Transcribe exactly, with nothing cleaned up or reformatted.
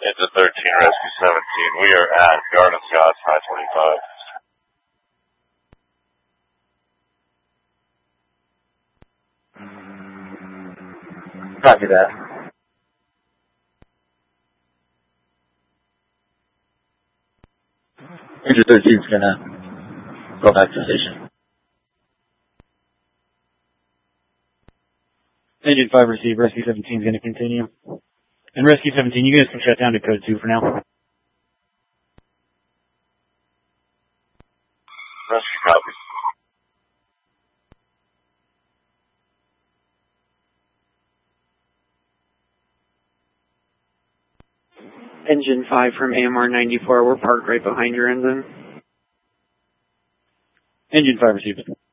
Engine thirteen, Rescue seventeen. We are at Garden Scotts, five twenty-five. Copy that. Engine thirteen is gonna go back to the station. Engine five received. Rescue seventeen is going to continue. And Rescue seventeen, you guys can shut down to code two for now. Rescue copy. Engine five from A M R ninety-four, we're parked right behind your engine. Engine five received.